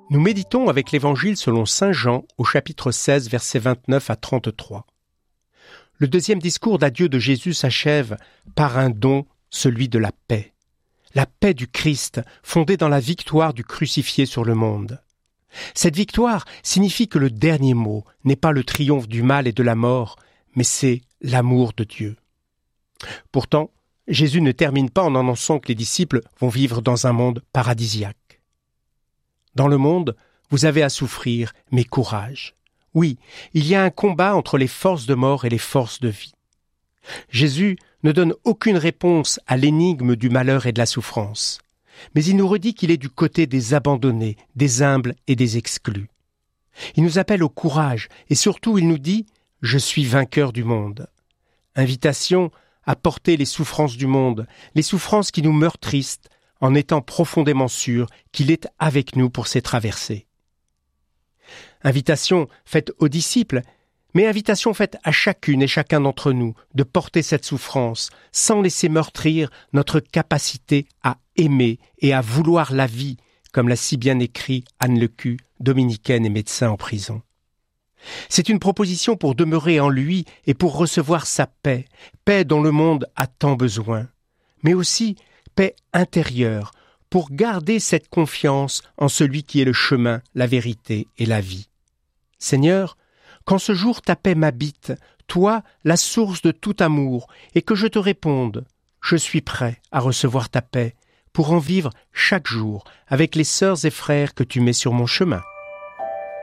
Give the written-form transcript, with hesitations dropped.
Nous méditons avec l'Évangile selon saint Jean au chapitre 16, versets 29 à 33. Le deuxième discours d'adieu de Jésus s'achève par un don, celui de la paix. La paix du Christ, fondée dans la victoire du crucifié sur le monde. Cette victoire signifie que le dernier mot n'est pas le triomphe du mal et de la mort, mais c'est l'amour de Dieu. Pourtant, Jésus ne termine pas en annonçant que les disciples vont vivre dans un monde paradisiaque. Dans le monde, vous avez à souffrir, mais courage. Oui, il y a un combat entre les forces de mort et les forces de vie. Jésus ne donne aucune réponse à l'énigme du malheur et de la souffrance, mais il nous redit qu'il est du côté des abandonnés, des humbles et des exclus. Il nous appelle au courage et surtout il nous dit « Je suis vainqueur du monde ». Invitation à porter les souffrances du monde, les souffrances qui nous meurtrissent, en étant profondément sûr qu'il est avec nous pour ces traversées. Invitation faite aux disciples, mais invitation faite à chacune et chacun d'entre nous de porter cette souffrance sans laisser meurtrir notre capacité à aimer et à vouloir la vie, comme l'a si bien écrit Anne Lecu, dominicaine et médecin en prison. C'est une proposition pour demeurer en lui et pour recevoir sa paix, paix dont le monde a tant besoin, mais aussi paix intérieure, pour garder cette confiance en celui qui est le chemin, la vérité et la vie. Seigneur, quand ce jour ta paix m'habite, toi, la source de tout amour, et que je te réponde, je suis prêt à recevoir ta paix, pour en vivre chaque jour avec les sœurs et frères que tu mets sur mon chemin.